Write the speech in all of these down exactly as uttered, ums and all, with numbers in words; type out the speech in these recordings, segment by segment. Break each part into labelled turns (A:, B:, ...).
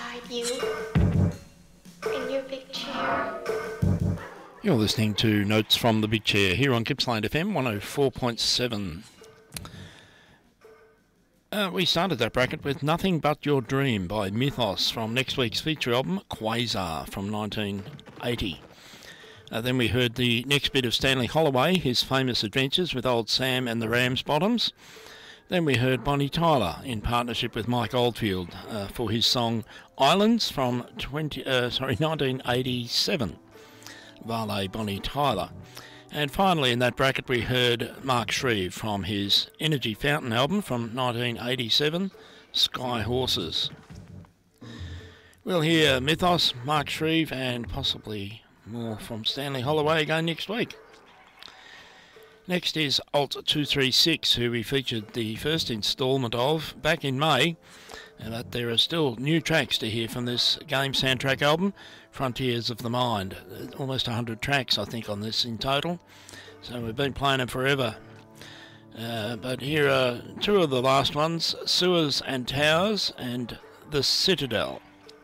A: beside you in your big chair.
B: You're listening to Notes from the Big Chair here on Gippsland F M one oh four point seven. Uh, we started that bracket with Nothing But Your Dream by Mythos from next week's feature album Quasar from nineteen eighty. Uh, then we heard the next bit of Stanley Holloway, his famous adventures with Old Sam and the Ramsbottoms. Then we heard Bonnie Tyler in partnership with Mike Oldfield uh, for his song Islands from twenty, uh, sorry, nineteen eighty-seven. Valet Bonnie Tyler. And finally in that bracket we heard Mark Shreve from his Energy Fountain album from nineteen eighty-seven, Sky Horses. We'll hear Mythos, Mark Shreve and possibly more from Stanley Holloway again next week. Next is Alt two three six, who we featured the first instalment of back in May, but there are still new tracks to hear from this game soundtrack album, Frontiers of the Mind. Almost one hundred tracks, I think, on this in total, so we've been playing them forever. Uh, but here are two of the last ones, Sewers and Towers and The Citadel.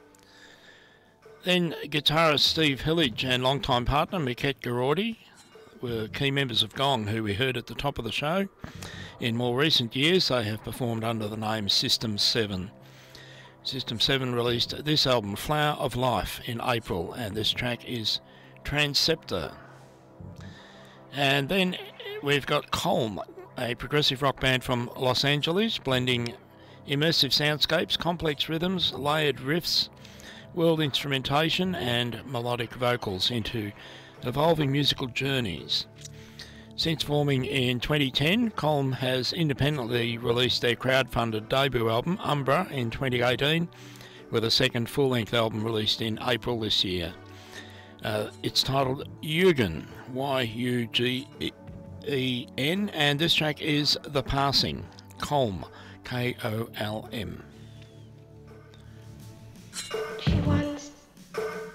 B: Then guitarist Steve Hillage and longtime partner Miquette Garaudy were key members of Gong, who we heard at the top of the show. In more recent years they have performed under the name System seven. System seven released this album Flower of Life in April, and this track is Transceptor. And then we've got Colm, a progressive rock band from Los Angeles, blending immersive soundscapes, complex rhythms, layered riffs, world instrumentation and melodic vocals into evolving musical journeys. Since forming in twenty ten, Colm has independently released their crowd-funded debut album Umbra in twenty eighteen, with a second full-length album released in April this year. Uh, it's titled Yugen, Y U G E N, and this track is The Passing, Colm, K O L M.